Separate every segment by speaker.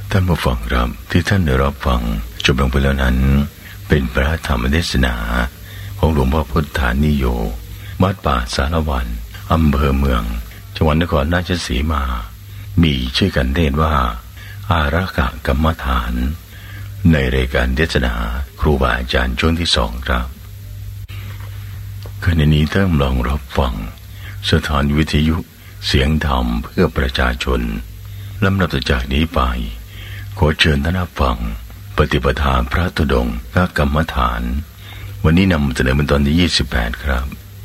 Speaker 1: ท่านผู้ฟังครับที่ท่านได้รับฟังจบลงไปแล้วนั้นเป็นพระธรรมเทศนาของหลวงพ่อพุทธานิโยวัดป่าสารวันอำเภอเมืองจังหวัดนครราชสีมามีชื่อกันเทศว่าอารักขกรรมฐานในรายการเทศนาครูบาอาจารย์ช่วงที่2ครับขณะนี้ท่านลองรับฟังสถานวิทยุเสียงธรรมเพื่อประชาชนลำดับจากนี้ไปขอเชิญท่านรับฟังปฏิปทาพระธุดงค์กรรมฐานวันนี้นำเสนอเป็นตอนที่28ครับ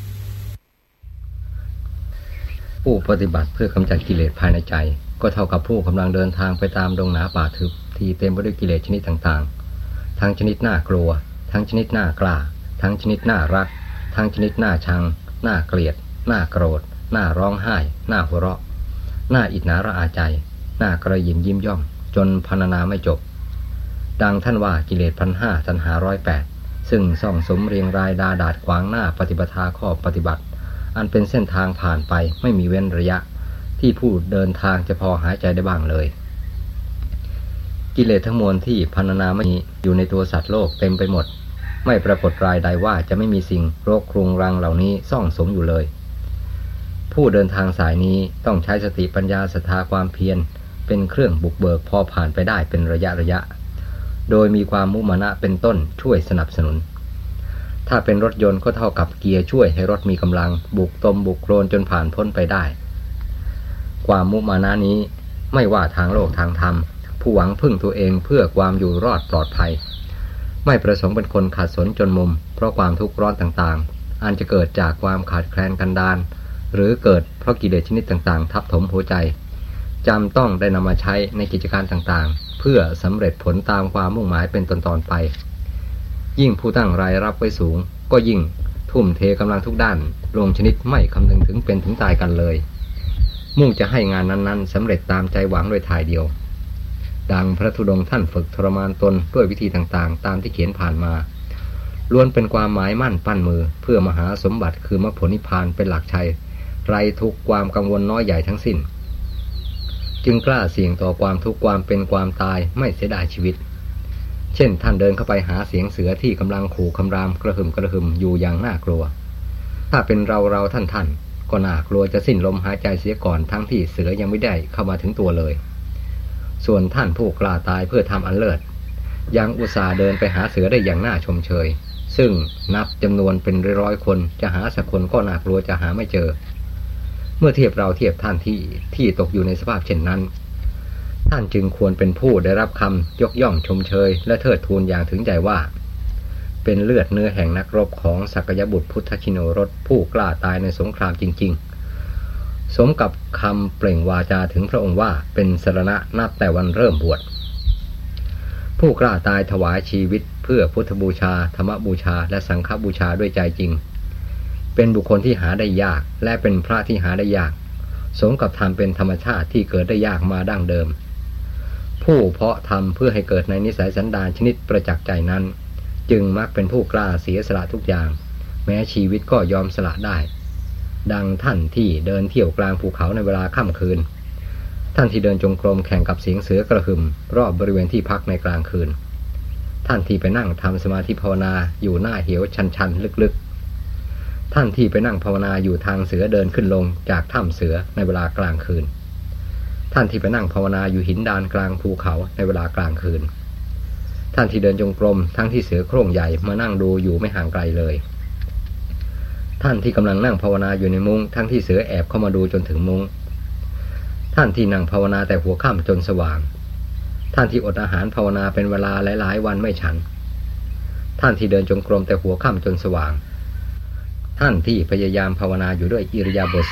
Speaker 2: ผู้ปฏิบัติเพื่อกำจัดกิเลสภายในใจก็เท่ากับผู้กำลังเดินทางไปตามดงหนาป่าทึบที่เต็มไปด้วยกิเลสชนิดต่างๆทั้งชนิดน่ากลัวทั้งชนิดน่ากล้าทั้งชนิดน่ารักทั้งชนิดน่าชังน่าเกลียดน่าโกรธน่าร้องไห้น่าหัวเราะน่าอิจฉาระอาใจน่ากระยิมยิ้มย่องจนพรรณนาไม่จบดังท่านว่ากิเลส1,500ตัณหา108ซึ่งส่องสมเรียงรายดาดาษขวางหน้าปฏิปทาข้อปฏิบัติอันเป็นเส้นทางผ่านไปไม่มีเว้นระยะที่ผู้เดินทางจะพอหายใจได้บ้างเลยกิเลสทั้งมวลที่พรรณนาไม่มีอยู่ในตัวสัตว์โลกเต็มไปหมดไม่ปรากฏรายใดว่าจะไม่มีสิ่งโรคครุงรังเหล่านี้ซ่องสมอยู่เลยผู้เดินทางสายนี้ต้องใช้สติปัญญาศรัทธาความเพียรเป็นเครื่องบุกเบิกพอผ่านไปได้เป็นระยะโดยมีความมุมานะเป็นต้นช่วยสนับสนุนถ้าเป็นรถยนต์ก็เท่ากับเกียร์ช่วยให้รถมีกำลังบุกตมบุกโคลนจนผ่านพ้นไปได้ความมุมานะนี้ไม่ว่าทางโลกทางธรรมผู้หวังพึ่งตัวเองเพื่อความอยู่รอดปลอดภัยไม่ประสงค์เป็นคนขาดสนจนมุมเพราะความทุกข์ร้อนต่างๆอันจะเกิดจากความขาดแคลนกันดารหรือเกิดเพราะกิเลสชนิดต่างๆทับถมหัวใจจำต้องได้นำมาใช้ในกิจการต่างๆเพื่อสำเร็จผลตามความมุ่งหมายเป็นตอนๆไปยิ่งผู้ตั้งรายรับไว้สูงก็ยิ่งทุ่มเทกำลังทุกด้านลงชนิดไม่คำนึงถึงเป็นถึงตายกันเลยมุ่งจะให้งานนั้นๆสำเร็จตามใจหวังโดยถ่ายเดียวดังพระธุดงค์ท่านฝึกทรมานตนด้วยวิธีต่างๆตามที่เขียนผ่านมาล้วนเป็นความหมายมั่นปั้นมือเพื่อมหาสมบัติคือมรรคผลนิพพานเป็นหลักชัยไร้ทุกข์ความกังวลน้อยใหญ่ทั้งสิ้นจึงกล้าเสี่ยงต่อความทุกข์ความเป็นความตายไม่เสียดายชีวิตเช่นท่านเดินเข้าไปหาเสียงเสือที่กำลังขู่คำรามกระหึ่มอยู่อย่างน่ากลัวถ้าเป็นเราท่านก็น่ากลัวจะสิ้นลมหายใจเสียก่อนทั้งที่เสือยังไม่ได้เข้ามาถึงตัวเลยส่วนท่านผู้กล้าตายเพื่อทำอันเลิศยังอุตส่าห์เดินไปหาเสือได้อย่างน่าชมเชยซึ่งนับจำนวนเป็นร้อยคนจะหาสักคนก็น่ากลัวจะหาไม่เจอเมื่อเทียบท่านที่ตกอยู่ในสภาพเช่นนั้นท่านจึงควรเป็นผู้ได้รับคำยกย่องชมเชยและเทิดทูนอย่างถึงใจว่าเป็นเลือดเนื้อแห่งนักรบของสักยบุตรพุทธชิโนรสผู้กล้าตายในสงครามจริงๆสมกับคำเปล่งวาจาถึงพระองค์ว่าเป็นสรณะนับแต่วันเริ่มบวชผู้กล้าตายถวายชีวิตเพื่อพุทธบูชาธรรมบูชาและสังฆบูชาด้วยใจจริงเป็นบุคคลที่หาได้ยากและเป็นพระที่หาได้ยากสมกับธรรมเป็นธรรมชาติที่เกิดได้ยากมาดั้งเดิมผู้เพาะทำเพื่อให้เกิดในนิสัยสันดานชนิดประจักษ์ใจนั้นจึงมักเป็นผู้กล้าเสียสละทุกอย่างแม้ชีวิตก็ยอมสละได้ดังท่านที่เดินเที่ยวกลางภูเขาในเวลาค่ำคืนท่านที่เดินจงกรมแข่งกับเสียงเสือกระหึ่มรอบบริเวณที่พักในกลางคืนท่านที่ไปนั่งทำสมาธิภาวนาอยู่หน้าเหวชันลึกๆท่านที่ไปนั่งภาวนาอยู่ทางเสือเดินขึ้นลงจากถ้ำเสือในเวลากลางคืนท่านที่ไปนั่งภาวนาอยู่หินดานกลางภูเขาในเวลากลางคืนท่านที่เดินจงกรมทั้งที่เสือโคร่งใหญ่มานั่งดูอยู่ไม่ห่างไกลเลยท่านที่กำลังนั่งภาวนาอยู่ในมุ้งทั้งที่เสือแอบเข้ามาดูจนถึงมุ้งท่านที่นั่งภาวนาแต่หัวค่ำจนสว่างท่านที่อดอาหารภาวนาเป็นเวลาหลายๆวันไม่ฉันท่านที่เดินจงกรมแต่หัวค่ำจนสว่างท่านที่พยายามภาวนาอยู่ด้วยอิริยาบถ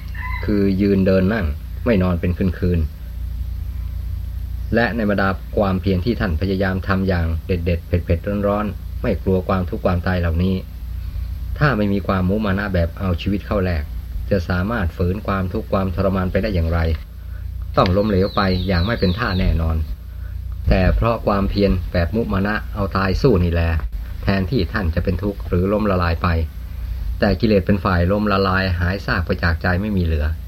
Speaker 2: 3คือยืนเดินนั่งไม่นอนเป็นคืนและในบรรดาความเพียรที่ท่านพยายามทำอย่างเด็ดเผ็ดร้อนๆไม่กลัวความทุกข์ความตายเหล่านี้ถ้าไม่มีความมุมานะแบบเอาชีวิตเข้าแลกจะสามารถฝืนความทุกข์ความทรมานไปได้อย่างไรต้องล้มเหลวไปอย่างไม่เป็นท่าแน่นอนแต่เพราะความเพียรแบบมุมานะเอาตายสู้นี่แหละแทนที่ท่านจะเป็นทุกข์หรือล้มละลายไปแต่กิเลสเป็นฝ่ายล้มละลายหายซากไปจากใจไม่มีเหลือ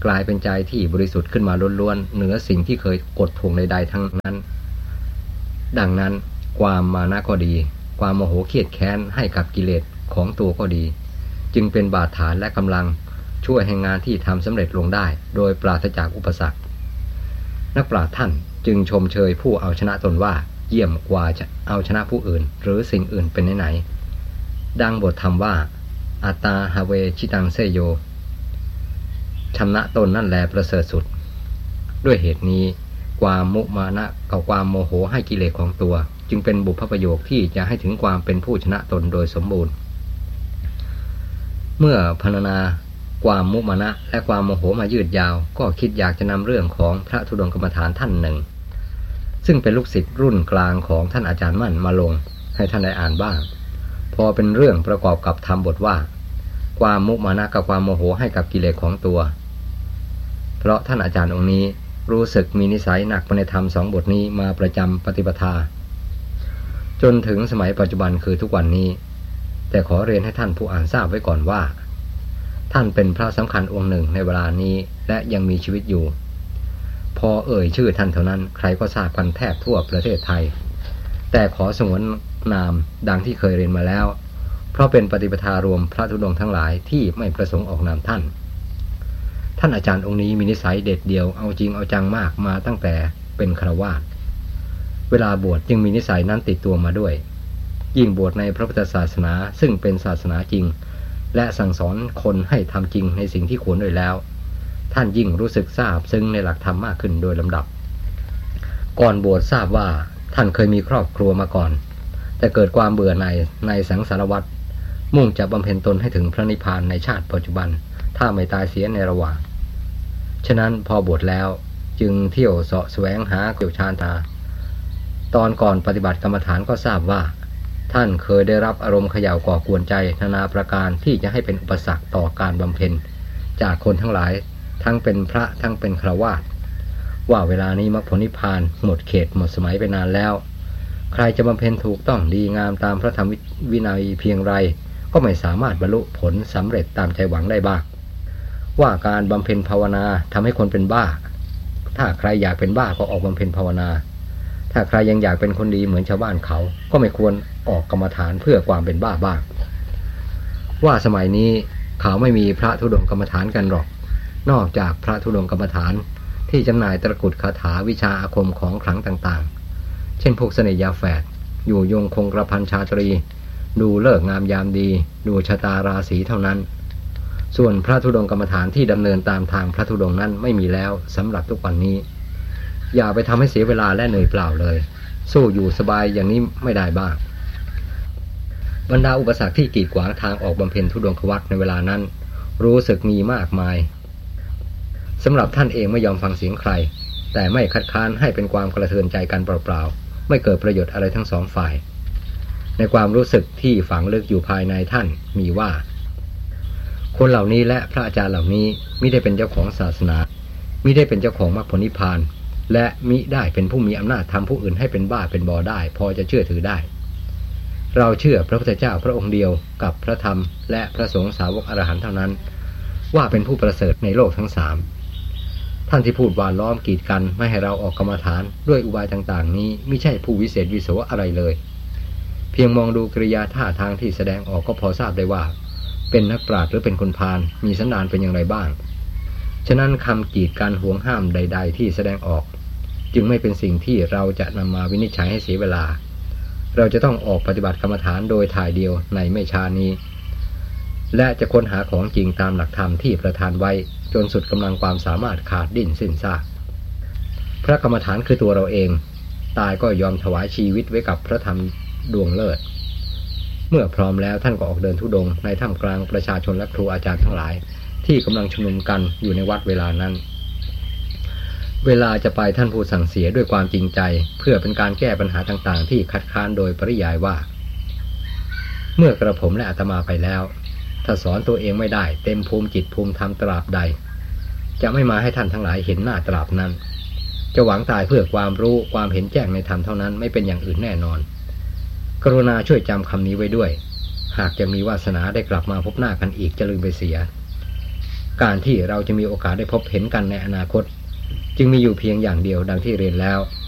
Speaker 2: กลายเป็นใจที่บริสุทธิ์ขึ้นมาล้วนๆเหนือสิ่งที่เคยกดทวงใดๆทั้งนั้นดังนั้นความมานะก็ดีความโมโหเครียดแค้นให้กับกิเลสของตัวก็ดีจึงเป็นบาดฐานและกำลังช่วยให้งานที่ทำสำเร็จลงได้โดยปราศจากอุปสรรคนักปราชญ์ท่านจึงชมเชยผู้เอาชนะตนว่าเยี่ยมกว่าจะเอาชนะผู้อื่นหรือสิ่งอื่นเป็นไหนดังบทธรรมว่าอัตตาหาเวชิตังเสโยชนะตนนั่นแลประเสริฐสุดด้วยเหตุนี้ความมุมานะกับความโมโหให้กิเลสของตัวจึงเป็นบุพประโยคที่จะให้ถึงความเป็นผู้ชนะตนโดยสมบูรณ์เมื่อพรรณนาความมุมานะและความโมโหมายืดยาวก็คิดอยากจะนำเรื่องของพระธุดงค์กรรมฐานท่านหนึ่งซึ่งเป็นลูกศิษย์รุ่นกลางของท่านอาจารย์มั่นมาลงให้ท่านได้อ่านบ้างพอเป็นเรื่องประกอบกับธรรมบทว่าความมุมานะกับความโมโหให้กับกิเลสของตัวเพราะท่านอาจารย์องค์นี้รู้สึกมีนิสัยหนักในธรรมสองบทนี้มาประจำปฏิปทาจนถึงสมัยปัจจุบันคือทุกวันนี้แต่ขอเรียนให้ท่านผู้อ่านทราบไว้ก่อนว่าท่านเป็นพระสำคัญองค์หนึ่งในเวลานี้และยังมีชีวิตอยู่พอเอ่ยชื่อท่านเท่านั้นใครก็ทราบกันแทบทั่วประเทศไทยแต่ขอสงวนนามดังที่เคยเรียนมาแล้วเพราะเป็นปฏิปทารวมพระธุดงค์ทั้งหลายที่ไม่ประสงค์ออกนามท่านอาจารย์องค์นี้มีนิสัยเด็ดเดี่ยวเอาจริงเอาจังมากมาตั้งแต่เป็นฆราวาสเวลาบวชจึงมีนิสัยนั้นติดตัวมาด้วยยิ่งบวชในพระพุทธศาสนาซึ่งเป็นศาสนาจริงและสั่งสอนคนให้ทำจริงในสิ่งที่ควรด้วยแล้วท่านยิ่งรู้สึกทราบซึ้งในหลักธรรมมากขึ้นโดยลำดับก่อนบวชทราบว่าท่านเคยมีครอบครัวมาก่อนแต่เกิดความเบื่อในสังสารวัฏมุ่งจะบำเพ็ญตนให้ถึงพระนิพพานในชาติปัจจุบันถ้าไม่ตายเสียในระหว่างฉะนั้นพอบวชแล้วจึงเที่ยวเสาะแสวงหาเกี่ยวชาญตาตอนก่อนปฏิบัติกรรมฐานก็ทราบว่าท่านเคยได้รับอารมณ์เขย่าก่อกวนใจนานาประการที่จะให้เป็นอุปสรรคต่อการบำเพ็ญจากคนทั้งหลายทั้งเป็นพระทั้งเป็นฆราวาสว่าเวลานี้มรรคผลนิพพานหมดเขตหมดสมัยไปนานแล้วใครจะบำเพ็ญถูกต้องดีงามตามพระธรรมวินัยเพียงไรก็ไม่สามารถบรรลุผลสำเร็จตามใจหวังได้บ้างว่าการบำเพ็ญภาวนาทำให้คนเป็นบ้าถ้าใครอยากเป็นบ้าก็ออกบำเพ็ญภาวนาถ้าใครยังอยากเป็นคนดีเหมือนชาวบ้านเขาก็ไม่ควรออกกรรมฐานเพื่อความเป็นบ้าบ้างว่าสมัยนี้เขาไม่มีพระธุดงค์กรรมฐานกันหรอกนอกจากพระธุดงค์กรรมฐานที่จำหน่ายตะกรุดคาถาวิชาอาคมของขลังต่างๆเช่นพวกเสน่ห์ยาแฝดอยู่ยงคงกระพันชาตรีดูเลิกงามยามดีดูชะตาราศีเท่านั้นส่วนพระธุดงค์กรรมฐานที่ดำเนินตามทางพระธุดงค์นั้นไม่มีแล้วสำหรับทุกวันนี้อย่าไปทำให้เสียเวลาและเหนื่อยเปล่าเลยสู้อยู่สบายอย่างนี้ไม่ได้บ้างบรรดาอุปสรรคที่กีดขวางทางออกบำเพ็ญธุดงควัตรในเวลานั้นรู้สึกมีมากมายสำหรับท่านเองไม่ยอมฟังเสียงใครแต่ไม่คัดค้านให้เป็นความกระเทือนใจกันเปล่าๆไม่เกิดประโยชน์อะไรทั้งสองฝ่ายในความรู้สึกที่ฝังลึกอยู่ภายในท่านมีว่าคนเหล่านี้และพระอาจารย์เหล่านี้มิได้เป็นเจ้าของศาสนามิได้เป็นเจ้าของมรรคผลนิพพานและมิได้เป็นผู้มีอำนาจทำผู้อื่นให้เป็นบ้าเป็นบอได้พอจะเชื่อถือได้เราเชื่อพระพุทธเจ้าพระองค์เดียวกับพระธรรมและพระสงฆ์สาวกอรหันต์เท่านั้นว่าเป็นผู้ประเสริฐในโลกทั้งสามท่านที่พูดหวานล้อมกีดกันไม่ให้เราออกกรรมฐานด้วยอุบายต่างๆนี้ไม่ใช่ผู้วิเศษวิโสอะไรเลยเพียงมองดูกริยาท่าทางที่แสดงออกก็พอทราบได้ว่าเป็นนักปราชญ์หรือเป็นคนพาลมีสันดานเป็นอย่างไรบ้างฉะนั้นคำกีดกันห่วงห้ามใดๆที่แสดงออกจึงไม่เป็นสิ่งที่เราจะนำมาวินิจฉัยให้เสียเวลาเราจะต้องออกปฏิบัติกรรมฐานโดยถ่ายเดียวในไม่ช้านี้และจะค้นหาของจริงตามหลักธรรมที่ประทานไว้จนสุดกำลังความสามารถขาดดิ้นสิ้นซากพระกรรมฐานคือตัวเราเองตายก็ยอมถวายชีวิตไว้กับพระธรรมดวงเลิศเมื่อพร้อมแล้วท่านก็ออกเดินธุดงค์ในท่ามกลางประชาชนและครูอาจารย์ทั้งหลายที่กำลังชุมนุมกันอยู่ในวัดเวลานั้นเวลาจะไปท่านผู้สั่งเสียด้วยความจริงใจเพื่อเป็นการแก้ปัญหาต่างๆที่คัดค้านโดยปริยายว่าเมื่อกระผมและอาตมาไปแล้วถ้าสอนตัวเองไม่ได้เต็มภูมิจิตภูมิธรรมตราบใดจะไม่มาให้ท่านทั้งหลายเห็นหน้าตราบนั้นจะหวังตายเพื่อความรู้ความเห็นแจ้งในธรรมเท่านั้นไม่เป็นอย่างอื่นแน่นอนกรุณาช่วยจำคำนี้ไว้ด้วยหากจะมีวาสนาได้กลับมาพบหน้ากันอีกจะลืมไปเสียการที่เราจะมีโอกาสได้พบเห็นกันในอนาคตจึงมีอยู่เพียงอย่างเดียวดังที่เรียนแล้ว